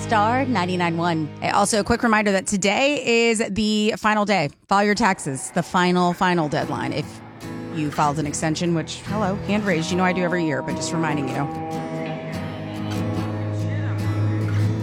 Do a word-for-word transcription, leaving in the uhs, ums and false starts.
Star ninety-nine point one. Also, a quick reminder that today is the final day. File your taxes. The final, final deadline. If you filed an extension, which, hello, hand raised. You know I do every year, but just reminding you.